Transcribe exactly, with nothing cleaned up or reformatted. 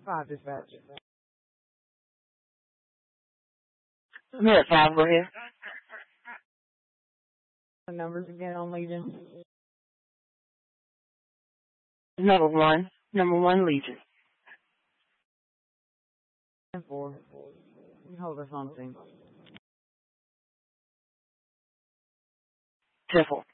Five dispatch. I'm here at five. Go ahead. The numbers again on Legion. Number one. Number one, Legion. And four. You hold us on the scene. Temple.